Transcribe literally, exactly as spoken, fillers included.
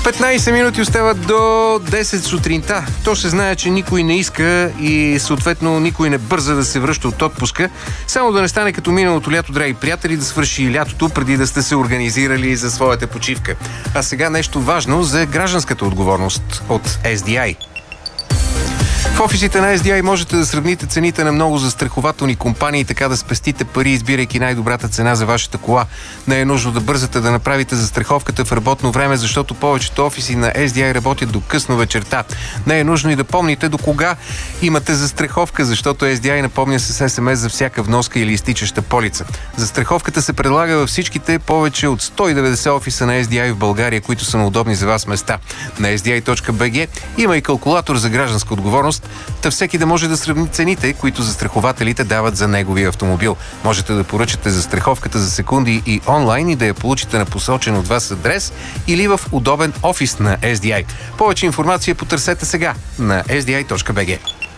петнайсет минути остават до десет сутринта. То се знае, че никой не иска и съответно никой не бърза да се връща от отпуска. Само да не стане като миналото лято, драги приятели, да свърши лятото преди да сте се организирали за своята почивка. А сега нещо важно за гражданската отговорност от Ес Ди Ай. В офисите на Ес Ди Ай можете да сравните цените на много застрахователни компании, така да спестите пари, избирайки най-добрата цена за вашата кола. Не е нужно да бързате да направите застраховката в работно време, защото повечето офиси на Ес Ди Ай работят до късно вечерта. Не е нужно и да помните до кога имате застраховка, защото Ес Ди Ай напомня с Ес Ем Ес за всяка вноска или изтичаща полица. Застраховката се предлага във всичките повече от сто и деветдесет офиса на Ес Ди Ай в България, които са на удобни за вас места. На ес ди ай точка би джи има и калкулатор за гражданска отговорност, та всеки да може да сравни цените, които застрахователите дават за неговия автомобил. Можете да поръчате застраховката за секунди и онлайн и да я получите на посочен от вас адрес или в удобен офис на Ес Ди Ай. Повече информация потърсете сега на ес ди ай точка би джи.